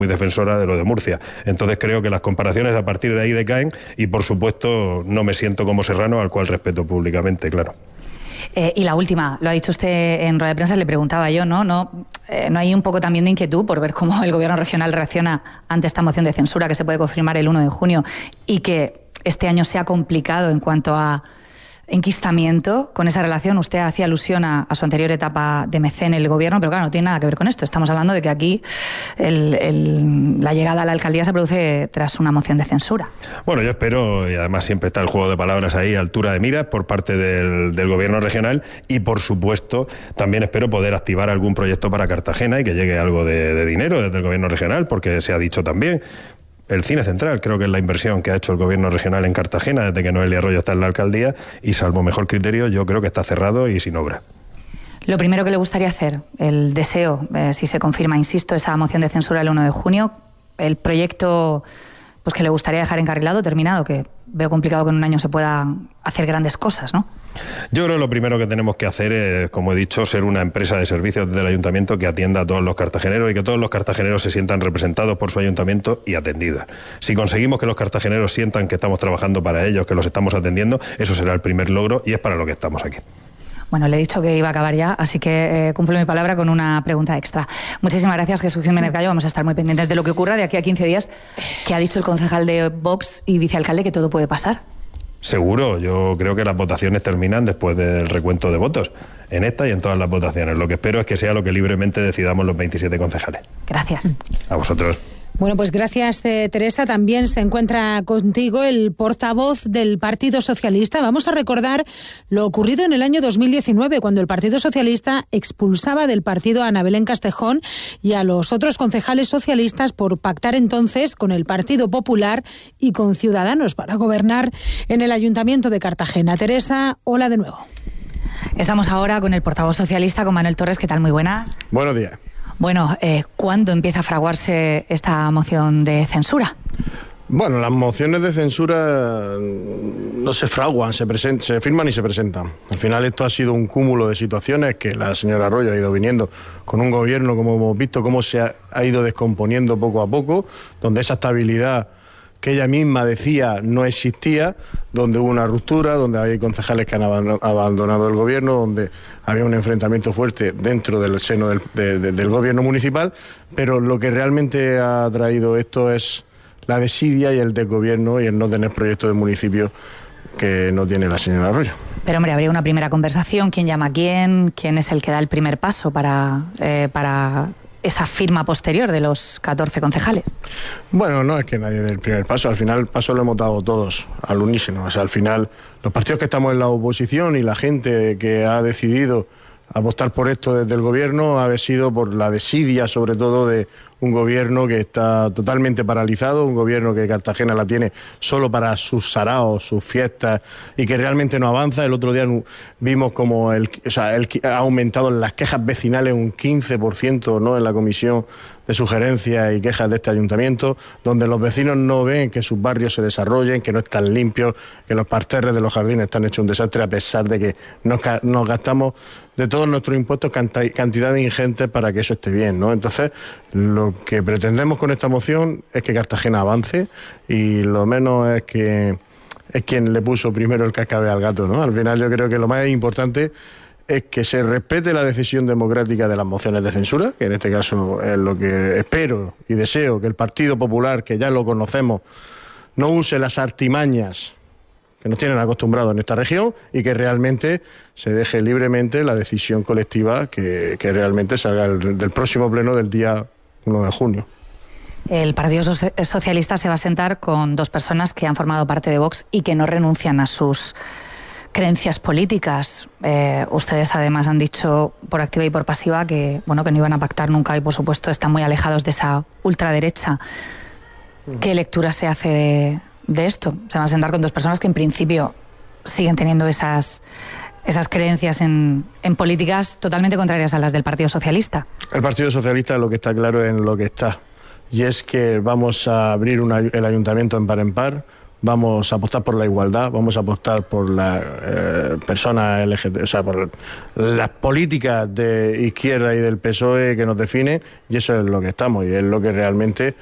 muy defensora de lo de Murcia. Entonces creo que las comparaciones a partir de ahí decaen y, por supuesto, no me siento como serrano, al cual respeto públicamente, claro. Y la última, lo ha dicho usted en rueda de prensa, le preguntaba yo, ¿no hay un poco también de inquietud por ver cómo el gobierno regional reacciona ante esta moción de censura que se puede confirmar el 1 de junio y que este año sea complicado en cuanto a enquistamiento con esa relación? Usted hacía alusión a su anterior etapa de MC en el gobierno, pero claro, no tiene nada que ver con esto. Estamos hablando de que aquí la llegada a la alcaldía se produce tras una moción de censura. Bueno, yo espero, y además siempre está el juego de palabras ahí, altura de miras por parte del gobierno regional, y por supuesto también espero poder activar algún proyecto para Cartagena y que llegue algo de dinero desde el gobierno regional, porque se ha dicho también. El Cine Central creo que es la inversión que ha hecho el gobierno regional en Cartagena desde que Noelia Arroyo está en la alcaldía, y salvo mejor criterio yo creo que está cerrado y sin obra. Lo primero que le gustaría hacer, el deseo, si se confirma, insisto, esa moción de censura el 1 de junio, el proyecto pues que le gustaría dejar encarrilado, terminado, que veo complicado que en un año se puedan hacer grandes cosas, ¿no? Yo creo que lo primero que tenemos que hacer es, como he dicho, ser una empresa de servicios desde el ayuntamiento que atienda a todos los cartageneros y que todos los cartageneros se sientan representados por su ayuntamiento y atendidos. Si conseguimos que los cartageneros sientan que estamos trabajando para ellos, que los estamos atendiendo, eso será el primer logro y es para lo que estamos aquí. Bueno, le he dicho que iba a acabar ya, así que cumplo mi palabra con una pregunta extra. Muchísimas gracias, Jesús Jiménez Gallo. Vamos a estar muy pendientes de lo que ocurra de aquí a 15 días, que ha dicho el concejal de Vox y vicealcalde que todo puede pasar. Seguro, yo creo que las votaciones terminan después del recuento de votos, en esta y en todas las votaciones. Lo que espero es que sea lo que libremente decidamos los 27 concejales. Gracias. A vosotros. Bueno, pues gracias, Teresa. También se encuentra contigo el portavoz del Partido Socialista. Vamos a recordar lo ocurrido en el año 2019, cuando el Partido Socialista expulsaba del partido a Ana Belén Castejón y a los otros concejales socialistas por pactar entonces con el Partido Popular y con Ciudadanos para gobernar en el Ayuntamiento de Cartagena. Teresa, hola de nuevo. Estamos ahora con el portavoz socialista, con Manuel Torres. ¿Qué tal? Muy buenas. Buenos días. Bueno, ¿cuándo empieza a fraguarse esta moción de censura? Bueno, las mociones de censura no se fraguan, se firman y se presentan. Al final esto ha sido un cúmulo de situaciones que la señora Arroyo ha ido viniendo con un gobierno, como hemos visto, cómo se ha ido descomponiendo poco a poco, donde esa estabilidad que ella misma decía no existía, donde hubo una ruptura, donde hay concejales que han abandonado el gobierno, donde había un enfrentamiento fuerte dentro del seno del gobierno municipal, pero lo que realmente ha traído esto es la desidia y el desgobierno y el no tener proyectos de municipio que no tiene la señora Arroyo. Pero hombre, habría una primera conversación, quién llama a quién es el que da el primer paso para esa firma posterior de los 14 concejales. Bueno, no es que nadie dé el primer paso, al final el paso lo hemos dado todos al unísono. O sea, al final los partidos que estamos en la oposición y la gente que ha decidido apostar por esto desde el gobierno ha sido por la desidia, sobre todo, de un gobierno que está totalmente paralizado, un gobierno que Cartagena la tiene solo para sus saraos, sus fiestas, y que realmente no avanza. El otro día vimos como ha aumentado las quejas vecinales un 15%, ¿no?, en la comisión de sugerencias y quejas de este ayuntamiento, donde los vecinos no ven que sus barrios se desarrollen, que no están limpios, que los parterres de los jardines están hechos un desastre, a pesar de que nos gastamos de todos nuestros impuestos cantidades ingentes para que eso esté bien, ¿no? Entonces, lo que pretendemos con esta moción es que Cartagena avance, y lo menos es que es quien le puso primero el cascabel al gato, ¿no? Al final yo creo que lo más importante es que se respete la decisión democrática de las mociones de censura, que en este caso es lo que espero y deseo, que el Partido Popular, que ya lo conocemos, no use las artimañas que nos tienen acostumbrados en esta región, y que realmente se deje libremente la decisión colectiva que realmente salga del próximo pleno del día 1 de junio. El Partido Socialista se va a sentar con dos personas que han formado parte de Vox y que no renuncian a sus creencias políticas. Ustedes además han dicho por activa y por pasiva que no iban a pactar nunca, y por supuesto están muy alejados de esa ultraderecha. ¿Qué lectura se hace de esto? Se van a sentar con dos personas que en principio siguen teniendo esas creencias en políticas totalmente contrarias a las del Partido Socialista. El Partido Socialista lo que está claro en lo que está, y es que vamos a abrir el ayuntamiento en par, vamos a apostar por la igualdad, vamos a apostar por las personas LGBT, o sea, por las políticas de izquierda y del PSOE que nos definen, y eso es lo que estamos, y es lo que realmente